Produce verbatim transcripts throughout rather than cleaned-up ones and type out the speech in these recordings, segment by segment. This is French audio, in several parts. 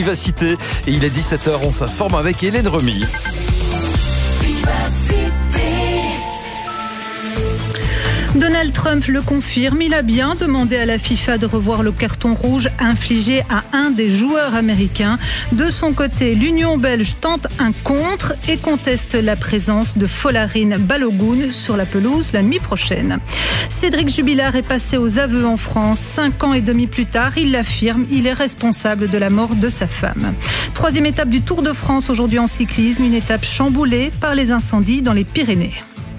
Vivacité, et il est dix-sept heures, on s'informe avec Hélène Remy. Donald Trump le confirme, il a bien demandé à la FIFA de revoir le carton rouge infligé à un des joueurs américains. De son côté, l'Union belge tente un contre et conteste la présence de Folarin Balogun sur la pelouse la nuit prochaine. Cédric Jubilard est passé aux aveux en France. Cinq ans et demi plus tard, il l'affirme, il est responsable de la mort de sa femme. Troisième étape du Tour de France aujourd'hui en cyclisme, une étape chamboulée par les incendies dans les Pyrénées.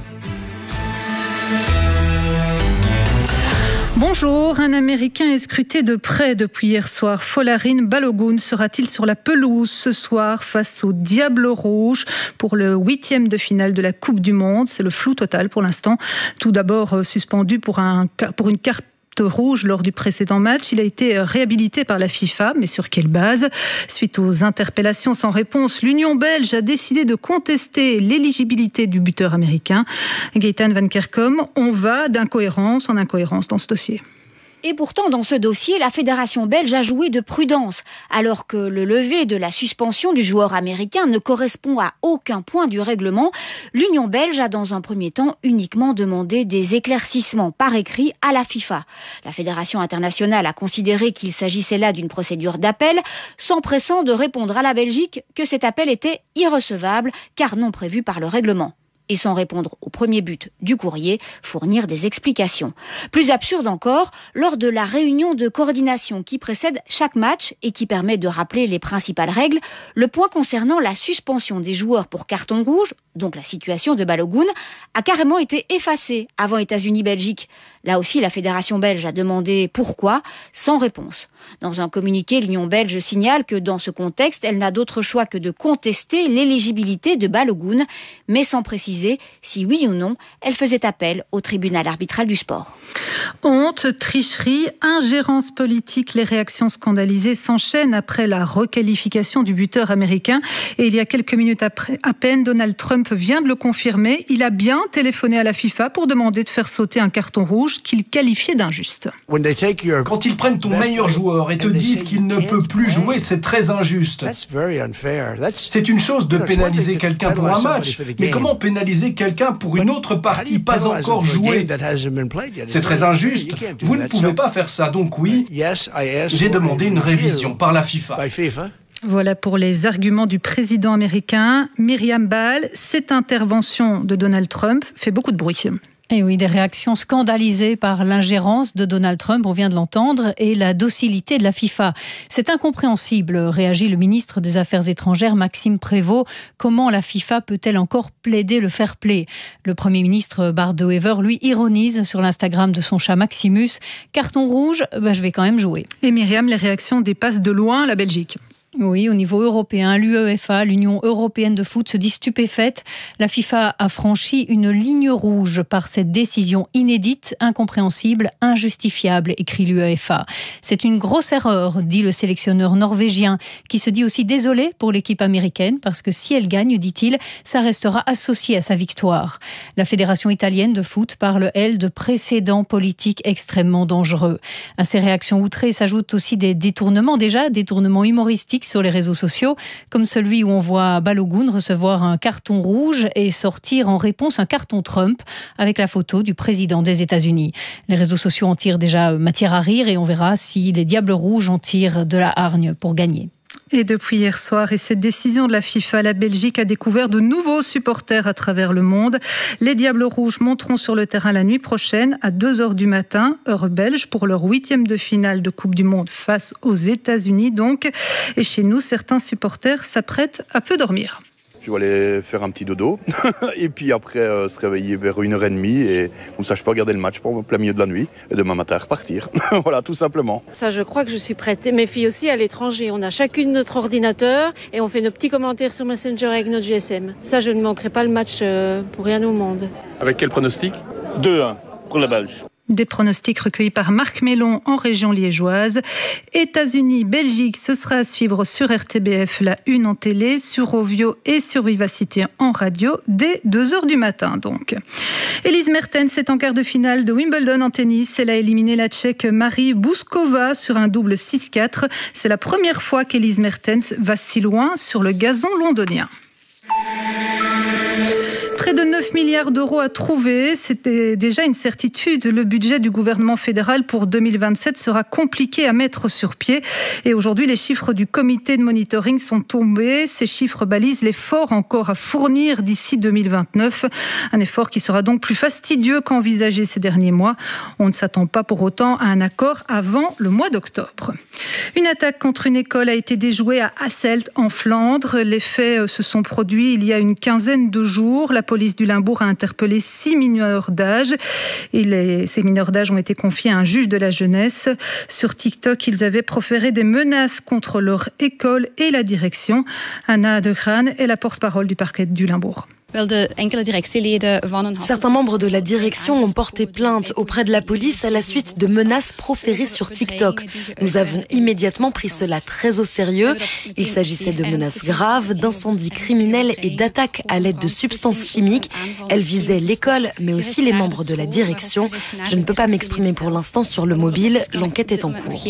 Bonjour, un Américain est scruté de près depuis hier soir. Folarin Balogun sera-t-il sur la pelouse ce soir face au Diable Rouge pour le huitième de finale de la Coupe du Monde? C'est le flou total pour l'instant. Tout d'abord suspendu pour, un, pour une carte rouge lors du précédent match. Il a été réhabilité par la FIFA, mais sur quelle base? Suite aux interpellations sans réponse, l'Union belge a décidé de contester l'éligibilité du buteur américain. Gaëtan Van Kerkom, on va d'incohérence en incohérence dans ce dossier. Et pourtant, dans ce dossier, la fédération belge a joué de prudence, alors que le lever de la suspension du joueur américain ne correspond à aucun point du règlement. L'Union belge a dans un premier temps uniquement demandé des éclaircissements par écrit à la FIFA. La fédération internationale a considéré qu'il s'agissait là d'une procédure d'appel, s'empressant de répondre à la Belgique que cet appel était irrecevable, car non prévu par le règlement. Et sans répondre au premier but du courrier, fournir des explications. Plus absurde encore, lors de la réunion de coordination qui précède chaque match et qui permet de rappeler les principales règles, le point concernant la suspension des joueurs pour carton rouge, donc la situation de Balogun, a carrément été effacé avant États-Unis-Belgique. Là aussi, la fédération belge a demandé pourquoi, sans réponse. Dans un communiqué, l'Union belge signale que dans ce contexte, elle n'a d'autre choix que de contester l'éligibilité de Balogun, mais sans préciser si oui ou non elle faisait appel au tribunal arbitral du sport. Honte, tricherie, ingérence politique, les réactions scandalisées s'enchaînent après la requalification du buteur américain. Et il y a quelques minutes après, à peine, Donald Trump vient de le confirmer. Il a bien téléphoné à la FIFA pour demander de faire sauter un carton rouge qu'il qualifiait d'injuste. Quand ils prennent ton meilleur joueur et te disent qu'il ne peut plus jouer, c'est très injuste. C'est une chose de pénaliser quelqu'un pour un match, mais comment pénaliser quelqu'un pour une autre partie pas encore jouée? C'est très injuste. Vous ne pouvez pas faire ça, donc oui, j'ai demandé une révision par la FIFA. Voilà pour les arguments du président américain. Myriam Ball, cette intervention de Donald Trump fait beaucoup de bruit. Et oui, des réactions scandalisées par l'ingérence de Donald Trump, on vient de l'entendre, et la docilité de la FIFA. C'est incompréhensible, réagit le ministre des Affaires étrangères Maxime Prévost. Comment la FIFA peut-elle encore plaider le fair play? Le Premier ministre Bart De Wever, lui, ironise sur l'Instagram de son chat Maximus. Carton rouge, bah, je vais quand même jouer. Et Myriam, les réactions dépassent de loin la Belgique. Oui, au niveau européen, l'UEFA, l'Union européenne de foot, se dit stupéfaite. La FIFA a franchi une ligne rouge par cette décision inédite, incompréhensible, injustifiable, écrit l'UEFA. C'est une grosse erreur, dit le sélectionneur norvégien, qui se dit aussi désolé pour l'équipe américaine, parce que si elle gagne, dit-il, ça restera associé à sa victoire. La Fédération italienne de foot parle, elle, de précédents politiques extrêmement dangereux. À ces réactions outrées s'ajoutent aussi des détournements, déjà, détournements humoristiques sur les réseaux sociaux, comme celui où on voit Balogun recevoir un carton rouge et sortir en réponse un carton Trump avec la photo du président des États-Unis. Les réseaux sociaux en tirent déjà matière à rire et on verra si les Diables Rouges en tirent de la hargne pour gagner. Et depuis hier soir et cette décision de la FIFA, la Belgique a découvert de nouveaux supporters à travers le monde. Les Diables Rouges monteront sur le terrain la nuit prochaine à deux heures du matin, heure belge, pour leur huitième de finale de Coupe du Monde face aux États-Unis donc. Et chez nous, certains supporters s'apprêtent à peu dormir. Je vais aller faire un petit dodo et puis après euh, se réveiller vers une heure trente et comme ça je peux regarder le match pour plein milieu de la nuit et demain matin repartir. Voilà, tout simplement. Ça, je crois que je suis prête. Mes filles aussi à l'étranger. On a chacune notre ordinateur et on fait nos petits commentaires sur Messenger avec notre G S M. Ça, je ne manquerai pas le match euh, pour rien au monde. Avec quel pronostic? deux un pour la Belge. Des pronostics recueillis par Marc Mélon en région liégeoise. États-Unis, Belgique, ce sera à suivre sur R T B F, la une en télé, sur Ovio et sur Vivacité en radio dès deux heures du matin donc. Elise Mertens est en quart de finale de Wimbledon en tennis. Elle a éliminé la Tchèque Marie Bouskova sur un double six quatre. C'est la première fois qu'Elise Mertens va si loin sur le gazon londonien. Près de neuf milliards d'euros à trouver, c'était déjà une certitude. Le budget du gouvernement fédéral pour deux mille vingt-sept sera compliqué à mettre sur pied. Et aujourd'hui, les chiffres du comité de monitoring sont tombés. Ces chiffres balisent l'effort encore à fournir d'ici deux mille vingt-neuf. Un effort qui sera donc plus fastidieux qu'envisagé ces derniers mois. On ne s'attend pas pour autant à un accord avant le mois d'octobre. Une attaque contre une école a été déjouée à Hasselt en Flandre. Les faits se sont produits il y a une quinzaine de jours. La police du Limbourg a interpellé six mineurs d'âge. Et les, ces mineurs d'âge ont été confiés à un juge de la jeunesse. Sur TikTok, ils avaient proféré des menaces contre leur école et la direction. Anna de Graan est la porte-parole du parquet du Limbourg. Certains membres de la direction ont porté plainte auprès de la police à la suite de menaces proférées sur TikTok. Nous avons immédiatement pris cela très au sérieux. Il s'agissait de menaces graves, d'incendies criminels et d'attaques à l'aide de substances chimiques. Elles visaient l'école, mais aussi les membres de la direction. Je ne peux pas m'exprimer pour l'instant sur le mobile. L'enquête est en cours.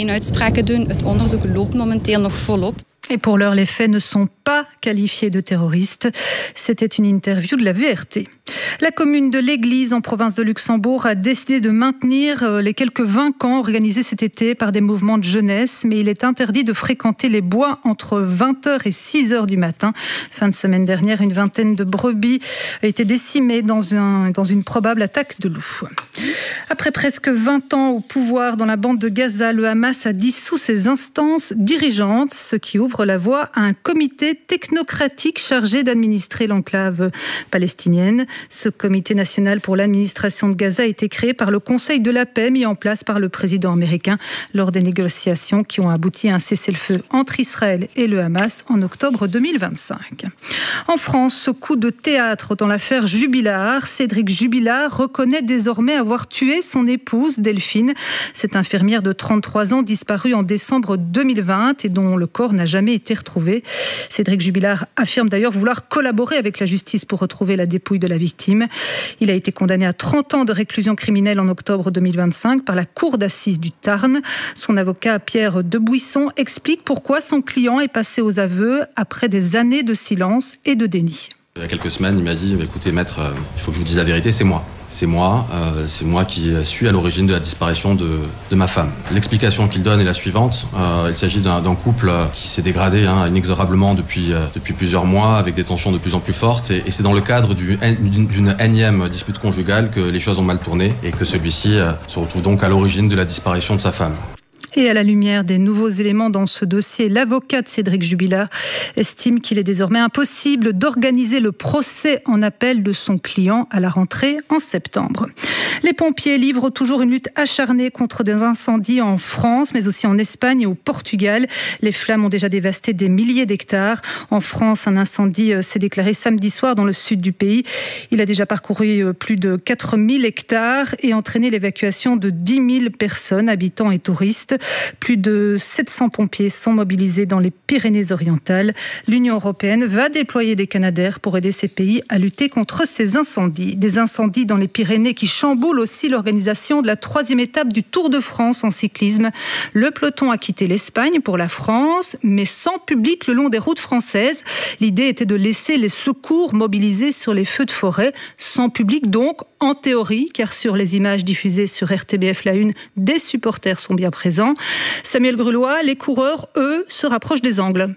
Et pour l'heure, les faits ne sont pas qualifiés de terroristes. C'était une interview de la V R T. La commune de l'Église en province de Luxembourg a décidé de maintenir les quelques vingt camps organisés cet été par des mouvements de jeunesse, mais il est interdit de fréquenter les bois entre vingt heures et six heures du matin. Fin de semaine dernière, une vingtaine de brebis a été décimée dans, un, dans une probable attaque de loups. Après presque vingt ans au pouvoir dans la bande de Gaza, le Hamas a dissous ses instances dirigeantes, ce qui ouvre la voie à un comité technocratique chargé d'administrer l'enclave palestinienne. Ce comité national pour l'administration de Gaza a été créé par le Conseil de la paix mis en place par le président américain lors des négociations qui ont abouti à un cessez-le-feu entre Israël et le Hamas en octobre deux mille vingt-cinq. En France, ce coup de théâtre dans l'affaire Jubilard, Cédric Jubilard reconnaît désormais avoir tué son épouse Delphine. Cette infirmière de trente-trois ans disparue en décembre deux mille vingt et dont le corps n'a jamais été retrouvé. Cédric Jubilard affirme d'ailleurs vouloir collaborer avec la justice pour retrouver la dépouille de la victime. Il a été condamné à trente ans de réclusion criminelle en octobre deux mille vingt-cinq par la cour d'assises du Tarn. Son avocat Pierre Debuisson explique pourquoi son client est passé aux aveux après des années de silence et de déni. Il y a quelques semaines, il m'a dit « Écoutez maître, euh, il faut que je vous dise la vérité, c'est moi. C'est moi, euh, c'est moi qui suis à l'origine de la disparition de, de ma femme. » L'explication qu'il donne est la suivante. Euh, il s'agit d'un, d'un couple qui s'est dégradé hein, inexorablement depuis, euh, depuis plusieurs mois, avec des tensions de plus en plus fortes. Et, et c'est dans le cadre du, d'une, d'une énième dispute conjugale que les choses ont mal tourné et que celui-ci euh, se retrouve donc à l'origine de la disparition de sa femme. Et à la lumière des nouveaux éléments dans ce dossier, l'avocat de Cédric Jubilard estime qu'il est désormais impossible d'organiser le procès en appel de son client à la rentrée en septembre. Les pompiers livrent toujours une lutte acharnée contre des incendies en France, mais aussi en Espagne et au Portugal. Les flammes ont déjà dévasté des milliers d'hectares. En France, un incendie s'est déclaré samedi soir dans le sud du pays. Il a déjà parcouru plus de quatre mille hectares et entraîné l'évacuation de dix mille personnes, habitants et touristes. Plus de sept cents pompiers sont mobilisés dans les Pyrénées-Orientales. L'Union européenne va déployer des Canadair pour aider ces pays à lutter contre ces incendies. Des incendies dans les Pyrénées qui chamboulent aussi l'organisation de la troisième étape du Tour de France en cyclisme. Le peloton a quitté l'Espagne pour la France, mais sans public le long des routes françaises. L'idée était de laisser les secours mobilisés sur les feux de forêt, sans public donc, en théorie, car sur les images diffusées sur R T B F La Une, des supporters sont bien présents. Samuel Grulois, les coureurs, eux, se rapprochent des angles.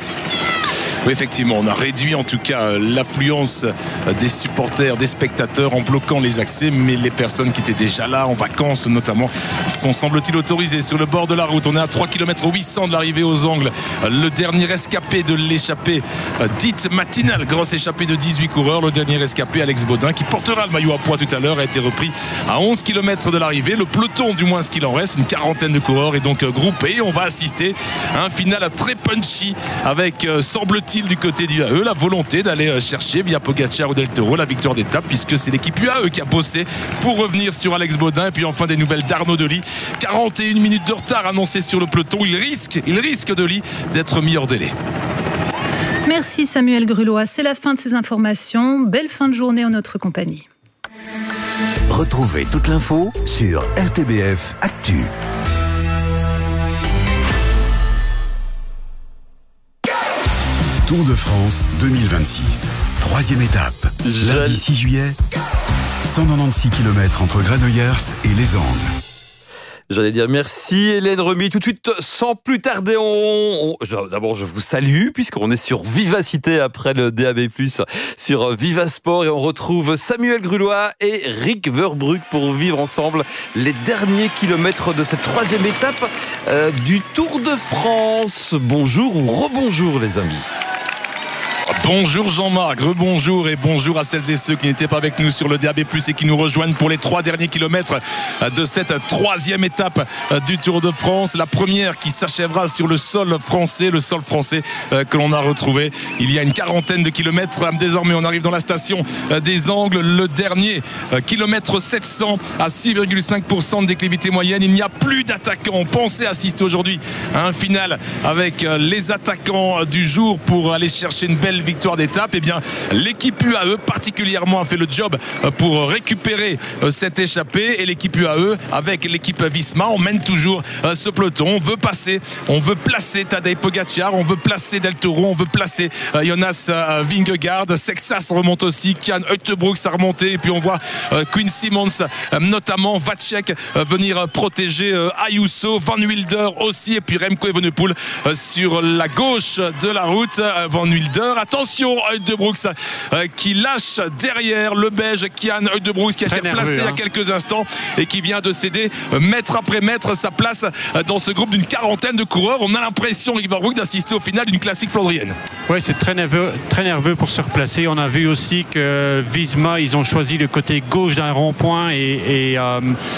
Oui, effectivement, on a réduit en tout cas l'affluence des supporters, des spectateurs en bloquant les accès, mais les personnes qui étaient déjà là en vacances notamment sont semble-t-il autorisées sur le bord de la route. On est à trois kilomètres huit cents de l'arrivée aux Angles. Le dernier escapé de l'échappée dite matinale, grosse échappée de dix-huit coureurs. Le dernier escapé, Alex Baudin, qui portera le maillot à poids tout à l'heure, a été repris à onze kilomètres de l'arrivée. Le peloton, du moins ce qu'il en reste, une quarantaine de coureurs est donc groupé. On va assister à un final très punchy avec, semble-t-il, semble-t-il, du côté du A E, la volonté d'aller chercher via Pogacar ou Del Toro la victoire d'étape, puisque c'est l'équipe U A E qui a bossé pour revenir sur Alex Baudin. Et puis enfin des nouvelles d'Arnaud Delis, quarante et une minutes de retard annoncé sur le peloton. Il risque, il risque Delis d'être mis hors délai. Merci Samuel Grulois, c'est la fin de ces informations. Belle fin de journée en notre compagnie. Retrouvez toute l'info sur R T B F Actu. Tour de France deux mille vingt-six, troisième étape, lundi six juillet, cent quatre-vingt-seize kilomètres entre Granollers et Les Angles. J'allais dire merci Hélène Remy. Tout de suite, sans plus tarder, on, on d'abord je vous salue puisqu'on est sur Vivacité après le D A B plus, sur Vivasport, et on retrouve Samuel Grulois et Rick Verbrugge pour vivre ensemble les derniers kilomètres de cette troisième étape euh, du Tour de France. Bonjour ou rebonjour les amis. Bonjour Jean-Marc, rebonjour et bonjour à celles et ceux qui n'étaient pas avec nous sur le D A B plus, et qui nous rejoignent pour les trois derniers kilomètres de cette troisième étape du Tour de France. La première qui s'achèvera sur le sol français, le sol français que l'on a retrouvé il y a une quarantaine de kilomètres. Désormais, on arrive dans la station des Angles. Le dernier kilomètre sept cents à six virgule cinq pour cent de déclivité moyenne. Il n'y a plus d'attaquants. On pensait assister aujourd'hui à un final avec les attaquants du jour pour aller chercher une belle victoire d'étape. Et eh bien l'équipe U A E particulièrement a fait le job pour récupérer cette échappée, et l'équipe U A E avec l'équipe Visma, on mène toujours ce peloton. On veut passer, on veut placer Tadej Pogacar, on veut placer Del Toro, on veut placer Jonas Vingegaard. Sexas remonte aussi, Kian Uijtdebroeks a remonté, et puis on voit Quinn Simmons notamment, Vacek venir protéger Ayuso, Van Wilder aussi, et puis Remco Evenepoel sur la gauche de la route. Van Wilder, attention, Uijtdebroeks euh, qui lâche derrière le Belge Kian Uijtdebroeks, qui a été replacé hein. il y a quelques instants et qui vient de céder euh, mètre après mètre sa place euh, dans ce groupe d'une quarantaine de coureurs. On a l'impression, Rick Verbrugge, d'assister au final d'une classique flandrienne. Oui, c'est très nerveux, très nerveux pour se replacer. On a vu aussi que Visma, ils ont choisi le côté gauche d'un rond-point et, et, euh,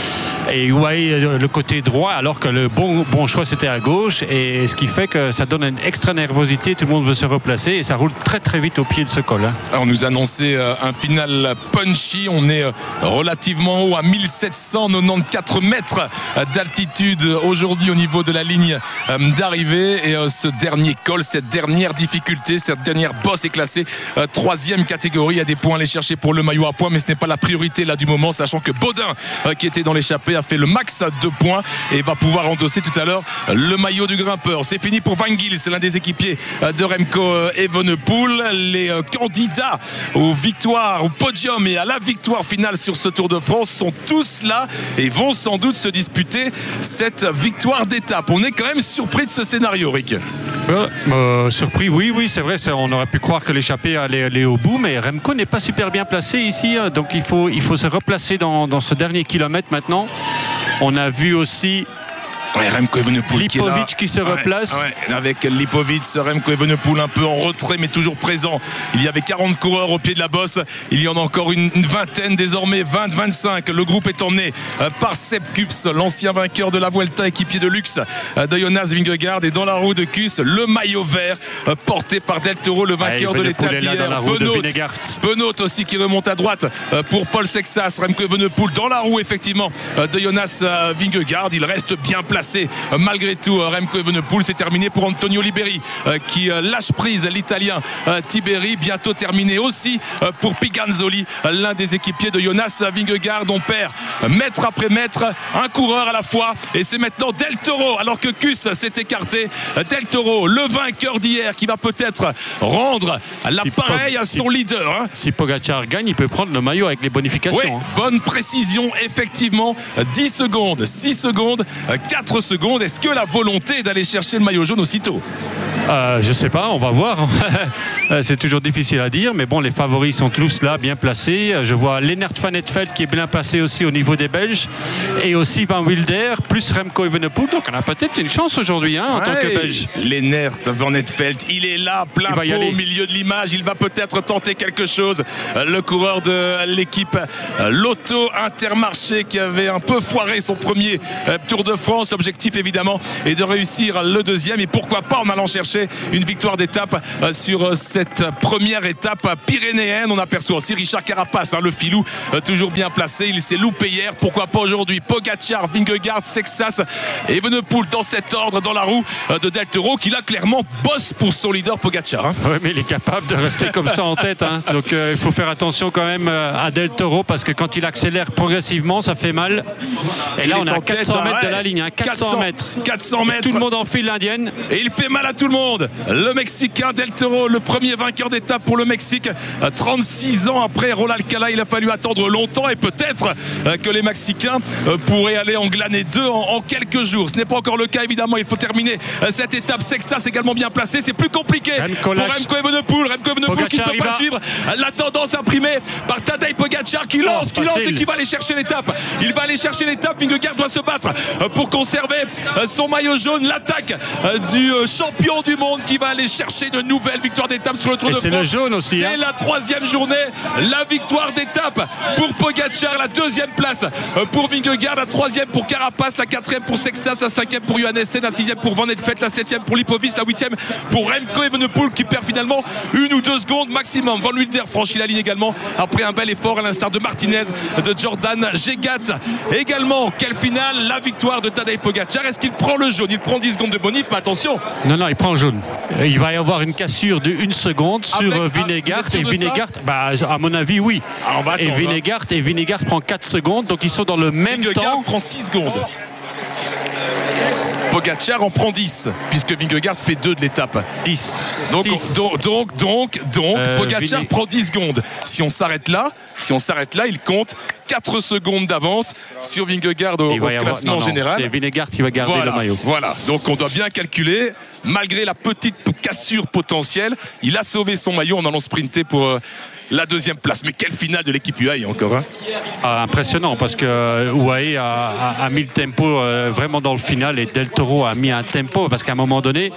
et ouais, le côté droit, alors que le bon, bon choix c'était à gauche, et ce qui fait que ça donne une extra nervosité. Tout le monde veut se replacer et ça roule très très vite au pied de ce col. Hein. Alors, on nous a annoncé euh, un final punchy. On est euh, relativement haut à mille sept cent quatre-vingt-quatorze mètres euh, d'altitude aujourd'hui au niveau de la ligne euh, d'arrivée, et euh, ce dernier col, cette dernière difficulté, cette dernière bosse est classée euh, troisième catégorie. Il y a des points à aller chercher pour le maillot à points, mais ce n'est pas la priorité là du moment, sachant que Baudin euh, qui était dans l'échappée a fait le max de points et va pouvoir endosser tout à l'heure le maillot du grimpeur. C'est fini pour Van Gils, c'est l'un des équipiers euh, de Remco euh, Evenepoel. Les euh, candidats aux victoires, au podium et à la victoire finale sur ce Tour de France sont tous là et vont sans doute se disputer cette victoire d'étape. On est quand même surpris de ce scénario, Rick. Euh, euh, surpris, oui, oui, c'est vrai. C'est, on aurait pu croire que l'échappée allait aller au bout, mais Remco n'est pas super bien placé ici, donc il faut, il faut se replacer dans, dans ce dernier kilomètre maintenant. On a vu aussi Ouais, Remco Evenepoel Lipovic qui, qui se replace. Ouais, ouais, avec Lipovic, Remco Evenepoel un peu en retrait mais toujours présent. Il y avait quarante coureurs au pied de la bosse. Il y en a encore une, une vingtaine désormais, vingt, vingt-cinq. Le groupe est emmené euh, par Sepp Kuss, l'ancien vainqueur de la Vuelta, équipier de luxe euh, de Jonas Vingegaard. Et dans la roue de Kuss, le maillot vert euh, porté par Del Toro, le vainqueur ouais, de l'étape d'hier. Benoît, Benoît aussi qui remonte à droite euh, pour Paul Sexas. Remco Evenepoel dans la roue effectivement euh, de Jonas euh, Vingegaard. Il reste bien placé malgré tout. Remco Evenepoel. C'est terminé pour Antonio Liberi euh, qui euh, lâche prise l'italien euh, Tiberi. Bientôt terminé aussi euh, pour Piganzoli, euh, l'un des équipiers de Jonas Vingegaard. On perd euh, mètre après mètre un coureur à la fois, et c'est maintenant Del Toro, alors que Kuss s'est écarté. Del Toro, le vainqueur d'hier, qui va peut-être rendre l'appareil si à son si, leader hein. Si Pogacar gagne, il peut prendre le maillot avec les bonifications. Oui, hein. Bonne précision effectivement. Dix secondes, six secondes, quatre secondes. Est-ce que la volonté d'aller chercher le maillot jaune aussitôt? Euh, je sais pas, on va voir. C'est toujours difficile à dire, mais bon, les favoris sont tous là, bien placés. Je vois Lennart Van Eetvelt qui est bien placé aussi au niveau des Belges, et aussi Van Wilder, plus Remco Evenepoel. Donc on a peut-être une chance aujourd'hui hein, en ouais, tant que Belge. Lennart Van Eetvelt, il est là, plein pot au milieu de l'image. Il va peut-être tenter quelque chose. Le coureur de l'équipe Lotto Intermarché, qui avait un peu foiré son premier Tour de France. Objectif évidemment est de réussir le deuxième, et pourquoi pas en allant chercher chercher une victoire d'étape sur cette première étape pyrénéenne. On aperçoit aussi Richard Carapace, hein, le filou, toujours bien placé. Il s'est loupé hier, pourquoi pas aujourd'hui. Pogacar, Vingegaard, Sexas et Evenepoel dans cet ordre dans la roue de Del Toro, qui là clairement bosse pour son leader Pogacar. Hein. Oui, mais il est capable de rester comme ça en tête. Hein. Donc euh, il faut faire attention quand même à Del Toro, parce que quand il accélère progressivement, ça fait mal. Et il là, on est à quatre cents mètres de la ligne. Hein. quatre cents mètres. quatre cents mètres. Tout le monde enfile l'Indienne. Et il fait mal à tout le monde. Le Mexicain Del Toro, le premier vainqueur d'étape pour le Mexique. trente-six ans après Roland Alcala, il a fallu attendre longtemps, et peut-être que les Mexicains pourraient aller en glaner deux en, en quelques jours. Ce n'est pas encore le cas, évidemment. Il faut terminer cette étape. Sexas également bien placé. C'est plus compliqué Remco pour Remco Evenepoel. Remco Evenepoel qui ne peut pas suivre la tendance imprimée par Tadej Pogacar, qui lance, qui lance et qui va aller chercher l'étape. Il va aller chercher l'étape. Vingegaard doit se battre pour conserver son maillot jaune. L'attaque du champion du monde qui va aller chercher de nouvelles victoires d'étape sur le Tour et de c'est France. Le jaune aussi. Hein. C'est la troisième journée. La victoire d'étape pour Pogacar. La deuxième place pour Vingegaard. La troisième pour Carapace. La quatrième pour Sexas. La cinquième pour Johannessen. La sixième pour Van Aert. La septième pour Lipovic. La huitième pour Remco Evenepoel, qui perd finalement une ou deux secondes maximum. Van Wilder franchit la ligne également après un bel effort, à l'instar de Martinez, de Jordan Gégat. Également, quelle finale, la victoire de Tadej Pogacar. Est-ce qu'il prend le jaune? Il prend dix secondes de bonif, mais attention. Non, non, il prend le jaune. Il va y avoir une cassure de une seconde sur Avec, Vingegaard. Ah, et Vingegaard, bah, à mon avis, oui. Ah, on va et Vingegaard, et Vingegaard prend quatre secondes, donc ils sont dans le même Vingegaard temps. prend six secondes. Pogacar en prend dix, puisque Vingegaard fait deux de l'étape. dix. Donc, donc, donc, donc, donc euh, Pogacar Vine... prend dix secondes. Si on s'arrête là, si on s'arrête là, il compte quatre secondes d'avance sur Vingegaard au, au classement avoir... non, général. C'est Vingegaard qui va garder voilà, le maillot. Voilà, donc on doit bien calculer. Malgré la petite cassure potentielle, il a sauvé son maillot en allant sprinter pour euh, la deuxième place. Mais quelle finale de l'équipe U A E encore. Hein. Ah, impressionnant, parce que U A E a, a, a mis le tempo euh, vraiment dans le final, et Del Toro a mis un tempo, parce qu'à un moment donné,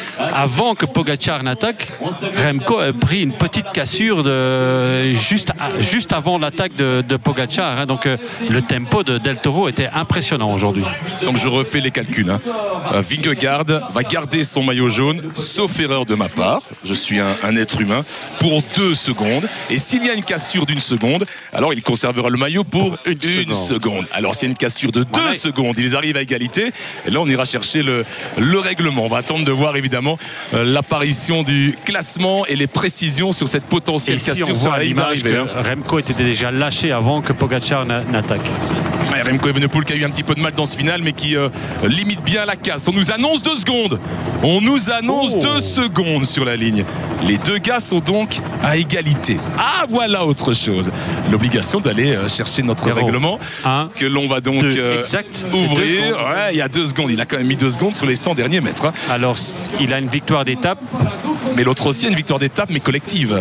avant que Pogacar n'attaque, Remco a pris une petite cassure de, juste, à, juste avant l'attaque de, de Pogacar. Hein. Donc euh, le tempo de Del Toro était impressionnant aujourd'hui. Donc je refais les calculs. Hein. Euh, Vingegaard va garder son maillot jaune, sauf erreur de ma part, je suis un, un être humain, pour deux secondes. Et s'il y a une cassure d'une seconde, alors il conservera le maillot pour une, une seconde. seconde. Alors s'il y a une cassure de deux voilà. secondes, ils arrivent à égalité. Et là, on ira chercher le, le règlement. On va attendre de voir évidemment euh, l'apparition du classement et les précisions sur cette potentielle si cassure sur la ligne d'arrivée. Hein. Remco était déjà lâché avant que Pogacar n'attaque. Ouais, Remco Evenepoel qui a eu un petit peu de mal dans ce final, mais qui euh, limite bien la casse. On nous annonce deux secondes. On nous annonce oh. deux secondes sur la ligne. Les deux gars sont donc à égalité. Ah, voilà autre chose. L'obligation d'aller euh, chercher notre Zéro. règlement un, que l'on va donc euh, exact, ouvrir. Ouais, il y a deux secondes. Il a quand même mis deux secondes sur les cent derniers mètres. Hein. Alors, il a une victoire d'étape. Mais l'autre aussi a une victoire d'étape, mais collective.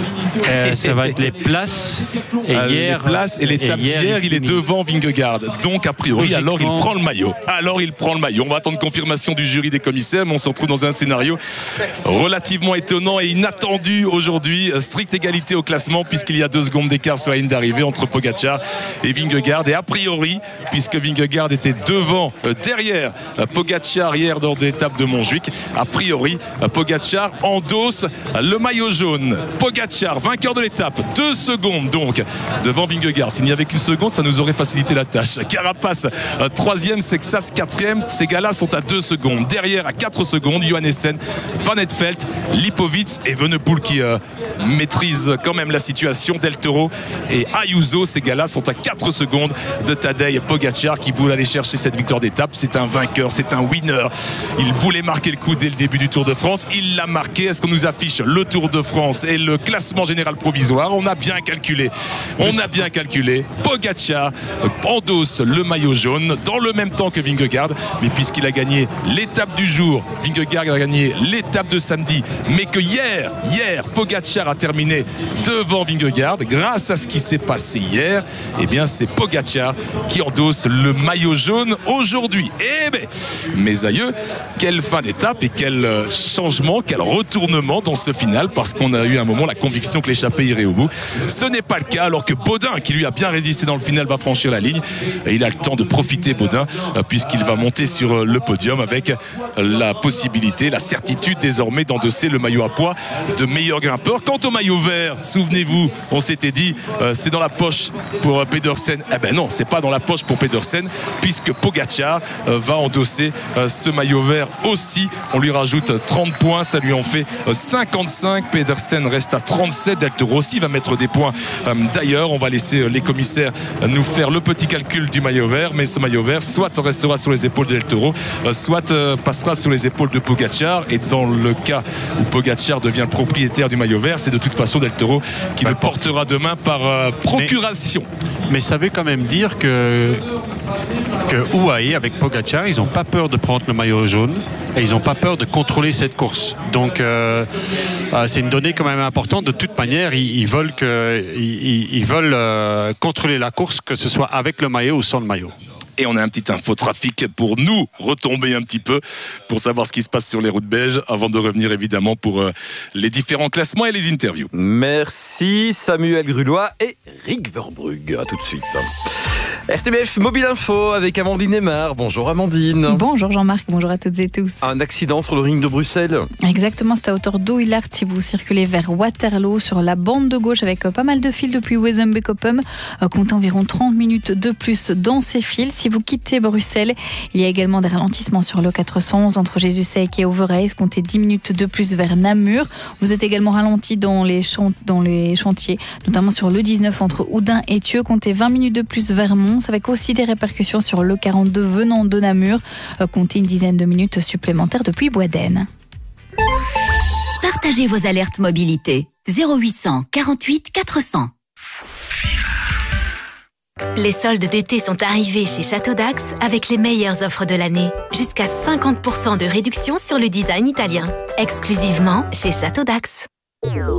Euh, ça va être les places. Et euh, hier, les places et l'étape d'hier, il est devant Vingegaard. Donc, a priori, alors il prend le maillot. Alors il prend le maillot. On va attendre confirmation du jury des commissaires, mais on se retrouve dans un scénario relativement étonnant et inattendu aujourd'hui. Stricte égalité au classement, puisqu'il y a deux secondes d'écart sur la ligne d'arrivée entre Pogacar et Vingegaard. Et a priori, puisque Vingegaard était devant, euh, derrière euh, Pogacar hier dans l'étape de Montjuic, a priori, euh, Pogacar endosse le maillot jaune. Pogacar, vainqueur de l'étape, deux secondes donc devant Vingegaard. S'il n'y avait qu'une seconde, ça nous aurait facilité la tâche. Carapace, euh, troisième, Sexas, quatrième. Ces gars-là sont à deux secondes. Derrière, à quatre secondes, Johannessen, Van Aert, Lipovic et Evenepoel qui euh, maîtrise quand même la situation. Del Toro et Ayuso, ces gars-là sont à quatre secondes de Tadej Pogacar qui voulait aller chercher cette victoire d'étape. C'est un vainqueur, c'est un winner. Il voulait marquer le coup dès le début du Tour de France. Il l'a marqué. Est-ce qu'on nous affiche le Tour de France et le classement général provisoire? On a bien calculé. On a bien calculé. Pogacar endosse le maillot jaune dans le même temps que Vingegaard. Mais puisqu'il a gagné l'étape du jour, Vingegaard a gagné l'étape de samedi, mais que hier, hier, Pogacar a terminé devant Vingegaard grâce à ce qui s'est passé hier, eh bien c'est Pogacar qui endosse le maillot jaune aujourd'hui. Eh bien, mes aïeux, quelle fin d'étape et quel changement, quel retournement dans ce final, parce qu'on a eu un moment la conviction que l'échappée irait au bout. Ce n'est pas le cas, alors que Baudin, qui lui a bien résisté dans le final, va franchir la ligne. Et il a le temps de profiter, Baudin, puisqu'il va monter sur le podium avec la possibilité, la certitude désormais d'endosser le maillot à pois de meilleur grimpeur. Quant au maillot vert, souvenez-vous, on s'était dit euh, c'est dans la poche pour euh, Pedersen. Eh ben non, c'est pas dans la poche pour Pedersen, puisque Pogačar euh, va endosser euh, ce maillot vert aussi. On lui rajoute trente points, ça lui en fait euh, cinquante-cinq. Pedersen reste à trente-sept. Del Toro aussi va mettre des points. Euh, d'ailleurs, on va laisser euh, les commissaires euh, nous faire le petit calcul du maillot vert, mais ce maillot vert soit restera sur les épaules de Del Toro, euh, soit euh, passera sur les épaules de Pogačar. Et dans le cas où Pogačar devient propriétaire du maillot vert, c'est de toute façon Del Toro qui bah, le portera demain par euh, procuration. Mais, mais ça veut quand même dire que, que U A E avec Pogačar, ils n'ont pas peur de prendre le maillot jaune et ils n'ont pas peur de contrôler cette course. Donc euh, euh, c'est une donnée quand même importante. De toute manière, ils, ils veulent, que, ils, ils veulent euh, contrôler la course, que ce soit avec le maillot ou sans le maillot. Et on a un petit infotrafic pour nous retomber un petit peu, pour savoir ce qui se passe sur les routes belges, avant de revenir évidemment pour euh, les différents classements et les interviews. Merci Samuel Grulois et Rick Verbrugge. À tout de suite. R T B F Mobile Info avec Amandine Aymar. Bonjour Amandine. Bonjour Jean-Marc, bonjour à toutes et tous. Un accident sur le ring de Bruxelles. Exactement, c'est à hauteur d'Oeillard si vous circulez vers Waterloo sur la bande de gauche avec pas mal de fils depuis Wezenbeek-Oppem. Comptez environ trente minutes de plus dans ces fils. Si vous quittez Bruxelles, il y a également des ralentissements sur le quatre cent onze entre Jésus-Sec et Overijse. Comptez dix minutes de plus vers Namur. Vous êtes également ralenti dans les, chant- dans les chantiers, notamment sur le dix-neuf entre Oudin et Thieux. Comptez vingt minutes de plus vers Mons, avec aussi des répercussions sur le quarante-deux venant de Namur. Euh, comptez une dizaine de minutes supplémentaires depuis Boisden. Partagez vos alertes mobilité. zéro huit cent quarante-huit quatre cents. Les soldes d'été sont arrivés chez Château d'Ax avec les meilleures offres de l'année. Jusqu'à cinquante pour cent de réduction sur le design italien. Exclusivement chez Château d'Ax.